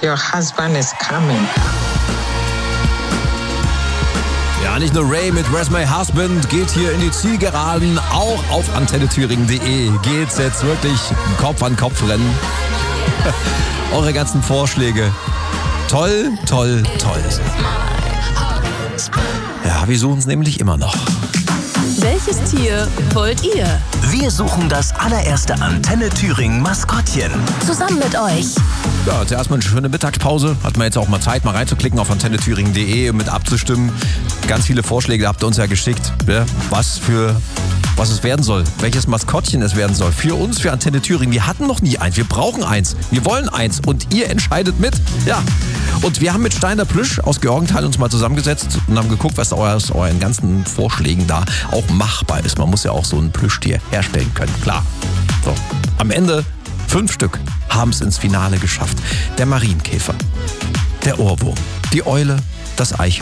Your husband is coming. Ja, nicht nur Ray mit Where's My Husband geht hier in die Zielgeraden, auch auf antennethüringen.de geht's jetzt wirklich Kopf an Kopf rennen. Eure ganzen Vorschläge. Toll, toll, toll. Ja, wir suchen es nämlich immer noch. Welches Tier wollt ihr? Wir suchen das allererste Antenne Thüringen Maskottchen. Zusammen mit euch. Ja, zuerst mal eine schöne Mittagspause. Hat man jetzt auch mal Zeit, mal reinzuklicken auf antennethüringen.de und mit abzustimmen. Ganz viele Vorschläge habt ihr uns ja geschickt, ja, was es werden soll, welches Maskottchen es werden soll. Für uns, für Antenne Thüringen. Wir hatten noch nie eins, wir brauchen eins, wir wollen eins und ihr entscheidet mit. Ja, und wir haben mit Steiner Plüsch aus Georgenthal uns mal zusammengesetzt und haben geguckt, was aus euren ganzen Vorschlägen da auch machbar ist. Man muss ja auch so ein Plüschtier herstellen können, klar. So, am Ende 5 Stück haben es ins Finale geschafft. Der Marienkäfer, der Ohrwurm, die Eule, das Eichhörnchen.